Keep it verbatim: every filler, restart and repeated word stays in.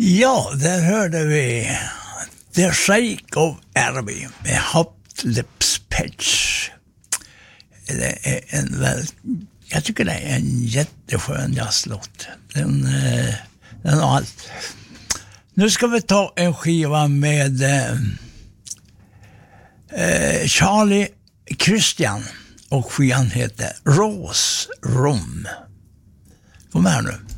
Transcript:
Ja, där hörde vi The Shake of Araby med Hot Lips Patch. Det är en väldigt, jag tycker det är en jätteskön jazzlåt. Den, den har allt. Nu ska vi ta en skiva med eh, Charlie Christian och skivan heter Rose Room. Kom här nu.